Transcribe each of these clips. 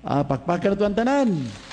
Pakpakan ito ang tanan.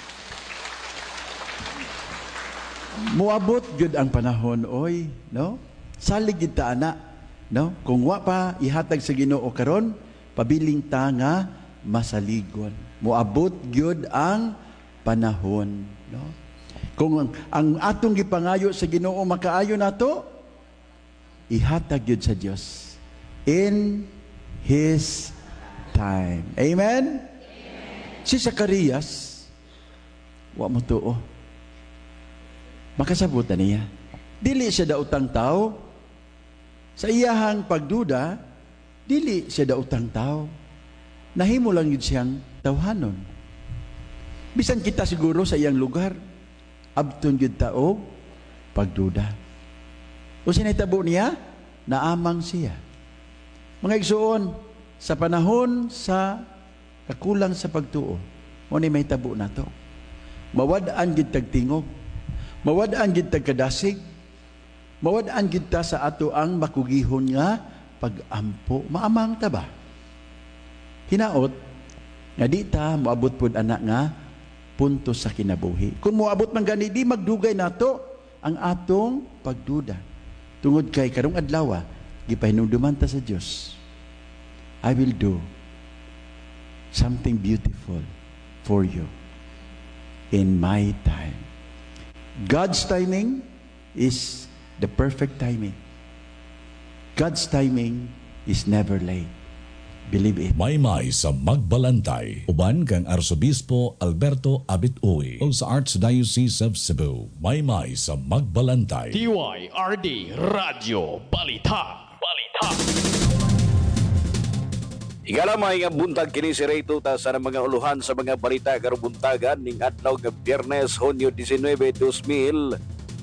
Muabot gyud ang panahon, oy, no? Salig kita ana, no? Kung wa pa ihatag sa Ginoo karon, pabiling ta nga masaligon. Muabot gyud ang panahon, no? Kung ang atong gipangayo sa Ginoo makaayo nato, ihatag gyud sa Dios in His time. Amen? Si Zacarias, wa mo tuo. Makasabutan niya. Dili siya daotang tao. Sa iyahang pagduda, dili siya daotang tao. Nahimo lang yun siyang tawhanon. Bisan kita siguro sa iyang lugar, abton yun taog pagduda. O sinitabo niya, naamang siya. Mga igsuon, sa panahon sa kakulang sa pagtuo, o ni may tabo na to. Mawadaan gid tagtingog. Mawadaan gid tagkadasig. Mawadaan gid ta sa ato ang makugihon nga pag-ampo. Maamang ta ba? Hinaot nga di ta moabot pud anak nga punto sa kinabuhi. Kung moabot man gani di magdugay nato ang atong pagduda. Tungod kay karong adlaw gipahinumduman ta sa Dios. I will do something beautiful for you in my time. God's timing is the perfect timing. God's timing is never late. Believe it. Maymay sa Magbalantay, uban kang Arsobispo Alberto Abit-Uy o sa Archdiocese of Cebu. Maymay sa Magbalantay. DYRD Radio Balita. Igalamay nga buntag kini si Rayto ta sa mga uluhan sa mga balita karong buntagan ning adlaw nga Biyernes, Hunyo 19, 2026.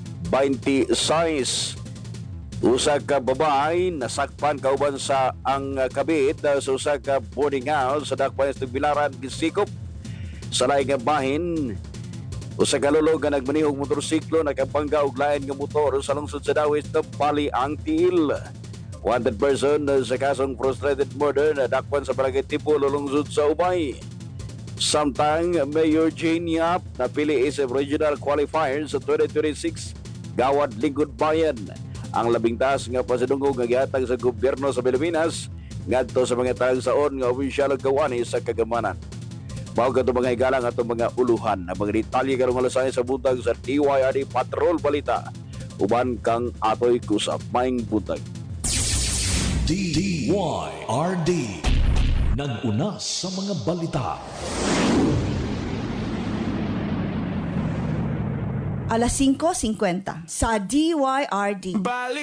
Usa ka babae nasakpan kauban sa ang kabit sa usa ka boarding house sa dakpan sa Bilaran, gisikop sa laing nga bahin. Usa ka lolo nga nagmanihog motorsiklo nakapangga og lain nga motor sa lungsod sa Dawis na Pali ang Tiil. Wanted person sa kasong frustrated murder na dakpan sa Barangay Tipolo, lungsod sa Ubay. Samtang Mayor Jane Yap napili sa regional qualifier sa 2026 Gawad Lingkod Bayan. Ang labing taas nga pasidungog nga gihatag sa gobyerno sa Pilipinas ngadto sa mga talagsaon nga opisyal ug kawani sa kagamanan. Mao kadto mga higalang ato mga uluhan na mga detalye karong alasay sa buntag sa DYRD Patrol Balita. Uban kang atoy kusap maing buntag. DYRD nag-una sa mga balita. Alas 5:50 sa DYRD.